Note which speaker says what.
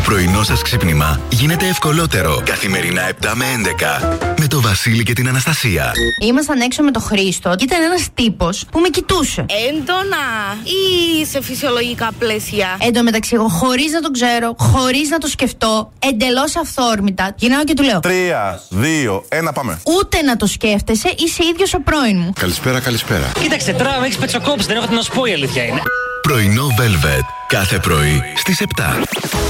Speaker 1: πρωινό σας ξύπνημα γίνεται ευκολότερο. Καθημερινά 7 με 11. Με το Βασίλη και την Αναστασία.
Speaker 2: Ήμασταν έξω με τον Χρήστο και ήταν ένας τύπος που με κοιτούσε.
Speaker 3: Έντονα ή σε φυσιολογικά πλαίσια?
Speaker 2: Εν τω μεταξύ, εγώ χωρίς να τον ξέρω, χωρίς να το σκεφτώ, εντελώς αυθόρμητα, γυρνάω και του λέω:
Speaker 4: 3, 2, 1, πάμε.
Speaker 2: Ούτε να το σκέφτεσαι, είσαι ίδιος ο πρώην μου.
Speaker 4: Καλησπέρα, καλησπέρα.
Speaker 5: Κοίταξε, τώρα με έχεις πετσοκόψει, δεν έχω τι να σου πω, η αλήθεια είναι.
Speaker 1: Πρωινό Velvet. Κάθε πρωί στις 7.